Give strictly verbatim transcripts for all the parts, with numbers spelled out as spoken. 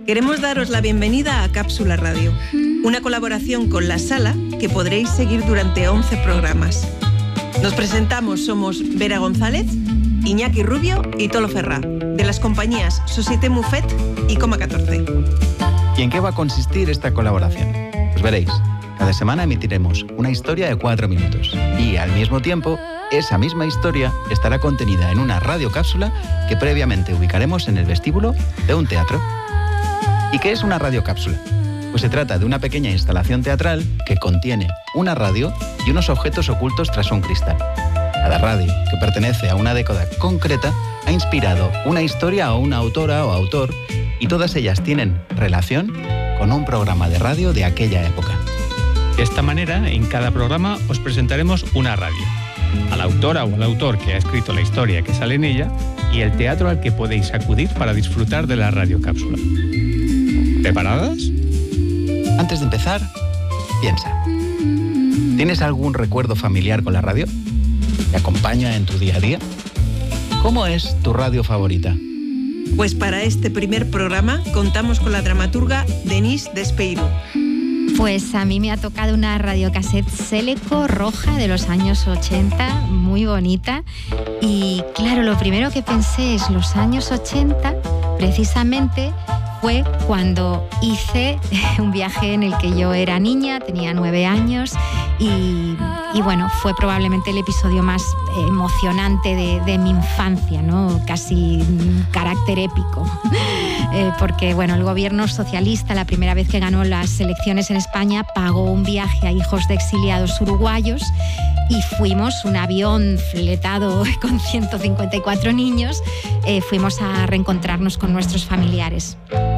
Queremos daros la bienvenida a Cápsula Radio, una colaboración con La Sala que podréis seguir durante once programas. Nos presentamos, somos Vera González, Iñaki Rubio y Tolo Ferrá, de las compañías Société Muffet y Coma catorce. ¿Y en qué va a consistir esta colaboración? Pues veréis, cada semana emitiremos una historia de cuatro minutos y al mismo tiempo, esa misma historia estará contenida en una radiocápsula que previamente ubicaremos en el vestíbulo de un teatro. ¿Y qué es una radiocápsula? Pues se trata de una pequeña instalación teatral que contiene una radio y unos objetos ocultos tras un cristal. Cada radio, que pertenece a una década concreta, ha inspirado una historia a una autora o autor y todas ellas tienen relación con un programa de radio de aquella época. De esta manera, en cada programa os presentaremos una radio, a la autora o al autor que ha escrito la historia que sale en ella y el teatro al que podéis acudir para disfrutar de la radiocápsula. ¿Preparadas? Antes de empezar, piensa. ¿Tienes algún recuerdo familiar con la radio? ¿Te acompaña en tu día a día? ¿Cómo es tu radio favorita? Pues para este primer programa contamos con la dramaturga Denise Despeiro. Pues a mí me ha tocado una radiocassette Seleco roja de los años ochenta, muy bonita. Y claro, lo primero que pensé es los años ochenta, precisamente fue cuando hice un viaje en el que yo era niña, tenía nueve años y, y bueno, fue probablemente el episodio más emocionante de, de mi infancia, ¿no? Casi carácter épico. Eh, porque bueno, el gobierno socialista, la primera vez que ganó las elecciones en España, pagó un viaje a hijos de exiliados uruguayos y fuimos, un avión fletado con ciento cincuenta y cuatro niños, eh, fuimos a reencontrarnos con nuestros familiares.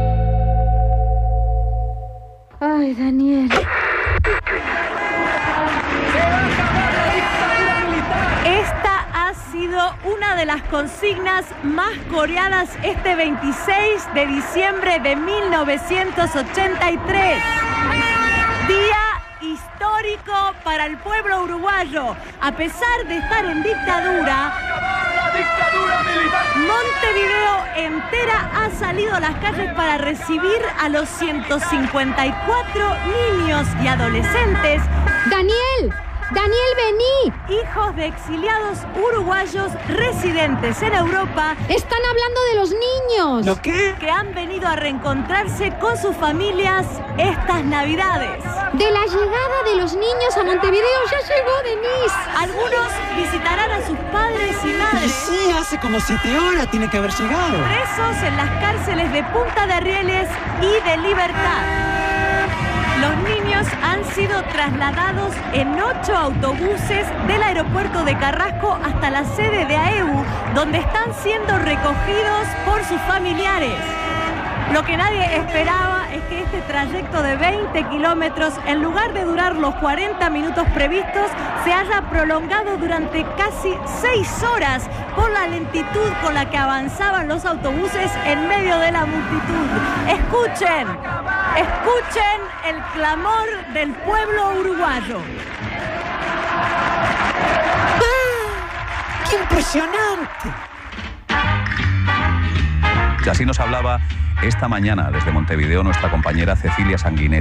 Ay, Daniel. Esta ha sido una de las consignas más coreadas este veintiséis de diciembre de mil novecientos ochenta y tres. Día histórico para el pueblo uruguayo. A pesar de estar en dictadura, Montevideo entera ha salido a las calles para recibir a los ciento cincuenta y cuatro niños y adolescentes. ¡Daniel! ¡Daniel, vení! Hijos de exiliados uruguayos residentes en Europa. ¡Están hablando de los niños! ¿Lo qué? Que han venido a reencontrarse con sus familias estas Navidades. De la llegada de los niños a Montevideo ya llegó Denise. Algunos visitarán a sus padres y madres. Sí, hace como siete horas tiene que haber llegado. Presos en las cárceles de Punta de Rieles y de Libertad. Los niños han sido trasladados en ocho autobuses del aeropuerto de Carrasco hasta la sede de A E U, donde están siendo recogidos por sus familiares. Lo que nadie esperaba es que este trayecto de veinte kilómetros, en lugar de durar los cuarenta minutos previstos, se haya prolongado durante casi seis horas por la lentitud con la que avanzaban los autobuses en medio de la multitud. Escuchen, escuchen el clamor del pueblo uruguayo. ¡Ah! ¡Qué impresionante! Y así nos hablaba esta mañana desde Montevideo nuestra compañera Cecilia Sanguinet.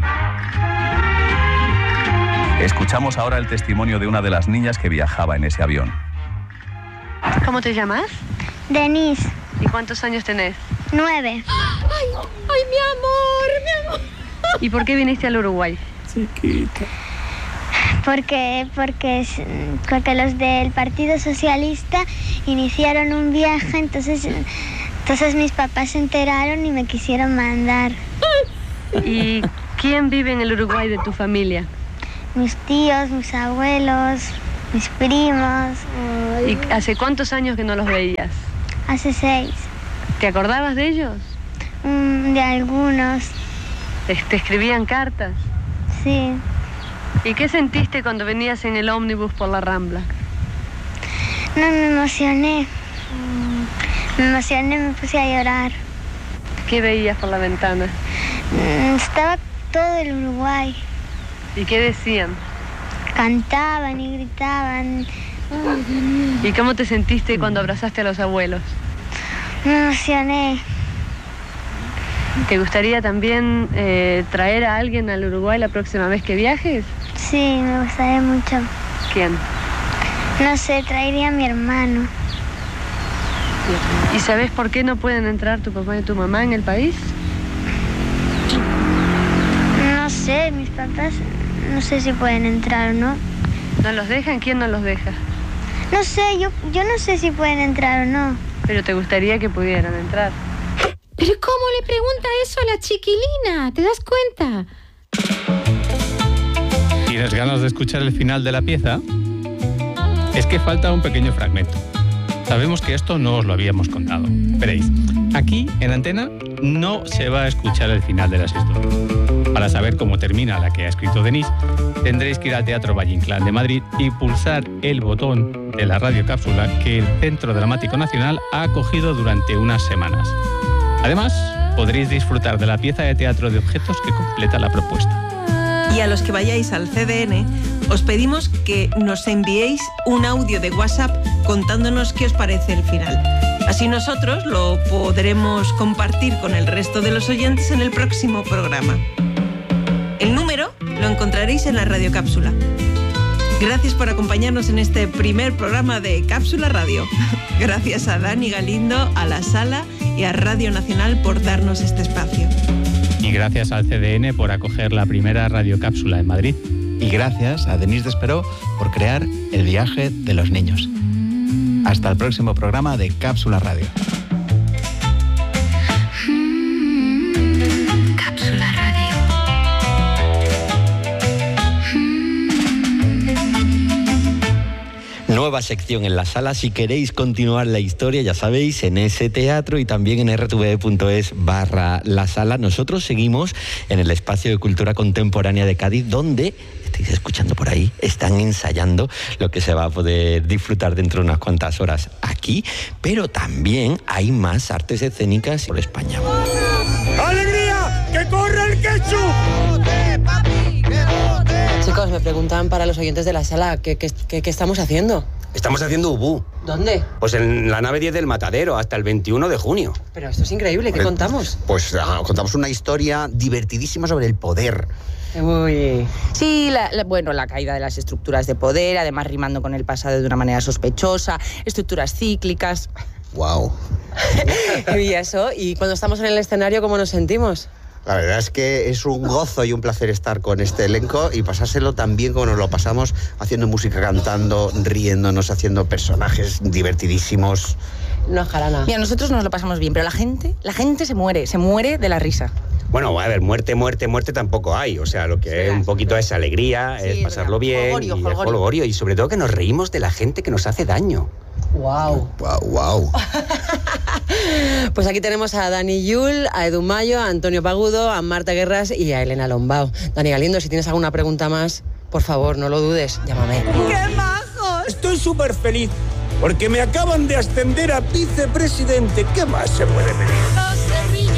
Escuchamos ahora el testimonio de una de las niñas que viajaba en ese avión. ¿Cómo te llamas? Denise. ¿Y cuántos años tenés? Nueve. ¡Ay, ay, mi amor, mi amor! ¿Y por qué viniste al Uruguay? Chiquita. Porque, porque, porque los del Partido Socialista iniciaron un viaje, entonces... Entonces mis papás se enteraron y me quisieron mandar. ¿Y quién vive en el Uruguay de tu familia? Mis tíos, mis abuelos, mis primos. ¿Y hace cuántos años que no los veías? Hace seis. ¿Te acordabas de ellos? Mm, de algunos. ¿Te, te escribían cartas? Sí. ¿Y qué sentiste cuando venías en el ómnibus por la Rambla? No, me emocioné. Me emocioné, me puse a llorar. ¿Qué veías por la ventana? Estaba todo el Uruguay. ¿Y qué decían? Cantaban y gritaban. ¿Y cómo te sentiste cuando abrazaste a los abuelos? Me emocioné. ¿Te gustaría también eh, traer a alguien al Uruguay la próxima vez que viajes? Sí, me gustaría mucho. ¿Quién? No sé, traería a mi hermano. ¿Y sabes por qué no pueden entrar tu papá y tu mamá en el país? No sé, mis papás no sé si pueden entrar o no. ¿No los dejan? ¿Quién no los deja? No sé, yo, yo no sé si pueden entrar o no. Pero te gustaría que pudieran entrar. ¿Pero cómo le pregunta eso a la chiquilina? ¿Te das cuenta? ¿Tienes ganas de escuchar el final de la pieza? Es que falta un pequeño fragmento. Sabemos que esto no os lo habíamos contado. Veréis, aquí en Antena no se va a escuchar el final de las historias. Para saber cómo termina la que ha escrito Denise, tendréis que ir al Teatro Valle Inclán de Madrid y pulsar el botón de la radiocápsula que el Centro Dramático Nacional ha acogido durante unas semanas. Además, podréis disfrutar de la pieza de teatro de objetos que completa la propuesta. Y a los que vayáis al C D N, os pedimos que nos enviéis un audio de WhatsApp contándonos qué os parece el final. Así nosotros lo podremos compartir con el resto de los oyentes en el próximo programa. El número lo encontraréis en la radiocápsula. Gracias por acompañarnos en este primer programa de Cápsula Radio. Gracias a Dani Galindo, a La Sala y a Radio Nacional por darnos este espacio. Y gracias al C D N por acoger la primera radiocápsula en Madrid. Y gracias a Denise Desperó por crear el viaje de los niños. Hasta el próximo programa de Cápsula Radio. Cápsula Radio. Nueva sección en La Sala. Si queréis continuar la historia, ya sabéis, en ese teatro y también en r t v punto es barra La Sala. Nosotros seguimos en el Espacio de Cultura Contemporánea de Cádiz, donde, estáis escuchando por ahí, están ensayando lo que se va a poder disfrutar dentro de unas cuantas horas aquí, pero también hay más artes escénicas por España. ¡Alegría! ¡Que corre el ketchup! Chicos, me preguntan para los oyentes de La Sala, ¿qué, qué, qué, qué estamos haciendo? Estamos haciendo Ubú. ¿Dónde? Pues en la nave diez del Matadero, hasta el veintiuno de junio. Pero esto es increíble, ¿qué contamos? Pues ah, contamos una historia divertidísima sobre el poder. Uy. Sí, la, la, bueno, la caída de las estructuras de poder, además rimando con el pasado de una manera sospechosa, estructuras cíclicas. Wow. Y eso, y cuando estamos en el escenario, ¿cómo nos sentimos? La verdad es que es un gozo y un placer estar con este elenco y pasárselo tan bien como nos lo pasamos haciendo música, cantando, riéndonos, haciendo personajes divertidísimos. No, jarana. Mira, nosotros nos lo pasamos bien, pero la gente, la gente se muere, se muere de la risa. Bueno, a ver, muerte, muerte, muerte tampoco hay. O sea, lo que sí, es un poquito es alegría, sí, es pasarlo bien, holgorio, y holgorio. Es holgorio. Y sobre todo que nos reímos de la gente que nos hace daño. Wow. Wow, wow. Pues aquí tenemos a Dani Yul, a Edu Mayo, a Antonio Pagudo, a Marta Guerras y a Elena Lombao. Dani Galindo, si tienes alguna pregunta más, por favor, no lo dudes, llámame. ¡Qué majos! Estoy súper feliz porque me acaban de ascender a vicepresidente. ¿Qué más se puede pedir?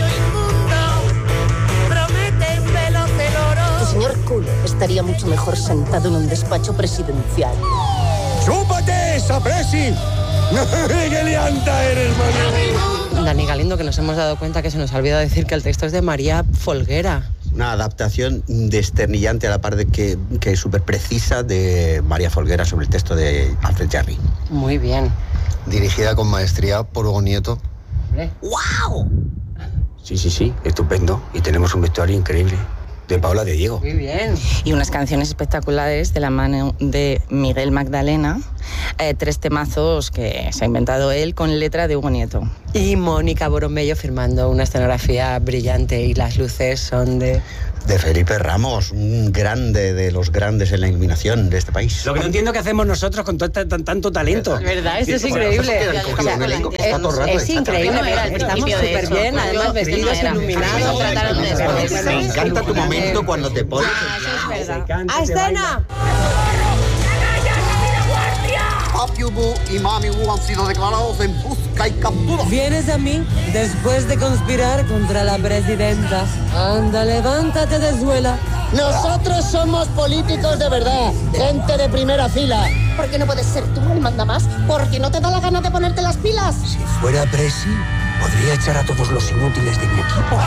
Señor Kuhn estaría mucho mejor sentado en un despacho presidencial. ¡Chúpate esa presi! ¡Qué lianta eres, Mario! Dani Galindo, que nos hemos dado cuenta que se nos ha olvidado decir que el texto es de María Folguera. Una adaptación desternillante a la par de que, que es súper precisa de María Folguera sobre el texto de Alfred Jarry. Muy bien. Dirigida con maestría por Hugo Nieto. ¿Hombre? ¡Wow! Sí, sí, sí, estupendo. Y tenemos un vestuario increíble. De Paula de Diego. Muy bien. Y unas canciones espectaculares de la mano de Miguel Magdalena. Eh, tres temazos que se ha inventado él con letra de Hugo Nieto. Y Mónica Boromello firmando una escenografía brillante y las luces son de... De Felipe Ramos, un grande de los grandes en la iluminación de este país. Lo que no entiendo que hacemos nosotros con todo tan, tanto talento. Es verdad, esto es increíble. Es increíble, mira, estamos súper bien, además vestidos iluminados. Me encanta tu momento cuando te pones... ¡A escena! Papi Ubu y Mami Ubu han sido declarados en busca y captura. Vienes a mí después de conspirar contra la presidenta. Anda, levántate de suela. Nosotros somos políticos de verdad, gente de primera fila. ¿Por qué no puedes ser tú el mandamás? ¿Por qué no te da la gana de ponerte las pilas? Si fuera presi, Podría echar a todos los inútiles de mi equipo.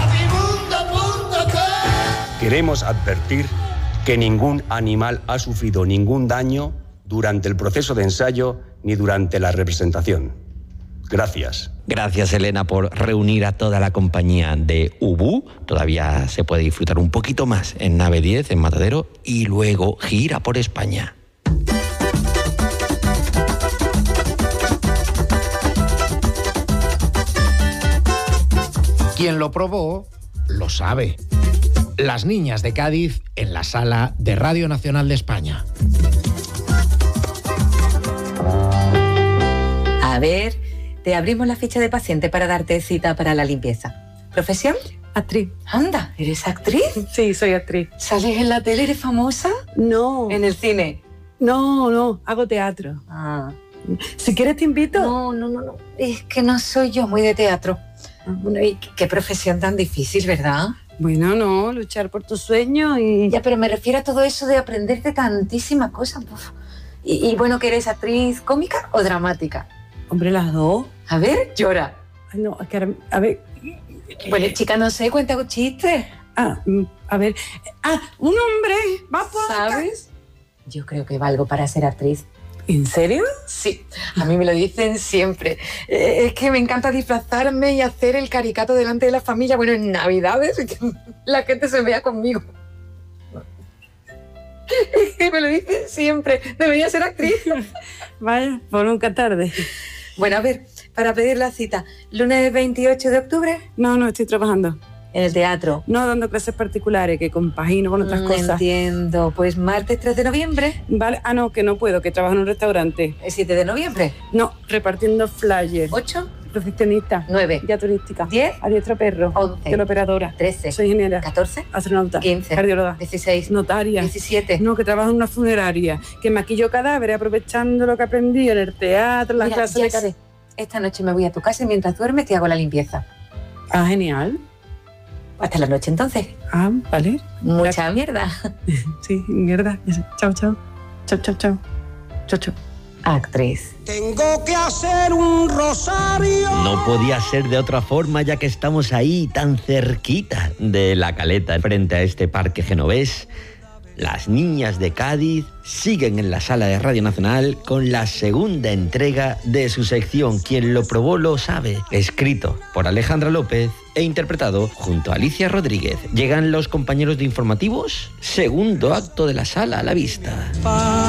Queremos advertir que ningún animal ha sufrido ningún daño durante el proceso de ensayo ni durante la representación. Gracias. Gracias, Elena, por reunir a toda la compañía de Ubú. Todavía se puede disfrutar un poquito más en Nave diez, en Matadero, y luego gira por España. Quien lo probó, lo sabe. Las niñas de Cádiz en la sala de Radio Nacional de España. A ver, te abrimos la ficha de paciente para darte cita para la limpieza. ¿Profesión? Actriz. Anda, ¿eres actriz? Sí, soy actriz. ¿Sales en la tele? ¿Eres famosa? No. ¿En el cine? No, no, hago teatro. Ah. Si quieres te invito. No, no, no, no. Es que no soy yo muy de teatro. Bueno, y qué profesión tan difícil, ¿verdad? Bueno, no, luchar por tus sueños y... Ya, pero me refiero a todo eso de aprenderte tantísimas cosas. Y, y bueno, ¿que eres actriz cómica o dramática? Hombre, las dos. A ver, llora. Ay, no, es que ahora, a ver... Bueno, chica, no sé, cuenta un chiste. Ah, a ver... Ah, un hombre va por... ¿Sabes? Yo creo que valgo para ser actriz. ¿En serio? Sí, a mí me lo dicen siempre. Eh, es que me encanta disfrazarme y hacer el caricato delante de la familia. Bueno, en Navidades, que la gente se vea conmigo. Es que me lo dicen siempre. Debería ser actriz. Vaya, por nunca tarde. Bueno, a ver, para pedir la cita, ¿lunes veintiocho de octubre? No, no, estoy trabajando. ¿En el teatro? No, dando clases particulares, que compagino con otras mm, cosas. Entiendo. Pues martes tres de noviembre. Vale. Ah, no, que no puedo, que trabajo en un restaurante. ¿El siete de noviembre? No, repartiendo flyers. ¿ocho? Recepcionista. nueve. Guía turística. diez. Adiestro perro. once. Teleoperadora. trece. Soy ingeniera. catorce. Astronauta. quince. Cardióloga. dieciséis. Notaria. diecisiete. No, que trabajo en una funeraria. Que maquillo cadáveres aprovechando lo que aprendí en el teatro, en las Mira, clases ya de sé. Esta noche me voy a tu casa y mientras duermes te hago la limpieza. Ah, genial. Hasta la noche entonces. Ah, vale. Mucha mierda. Sí, mierda. Chao, chao. Chao, chao, chao. Chao, chao. Actriz. Tengo que hacer un rosario. No podía ser de otra forma, ya que estamos ahí tan cerquita de La Caleta, frente a este parque genovés. Las niñas de Cádiz siguen en la sala de Radio Nacional con la segunda entrega de su sección Quien lo probó lo sabe, escrito por Alejandra López e interpretado junto a Alicia Rodríguez. Llegan los compañeros de informativos, segundo acto de la sala a la vista.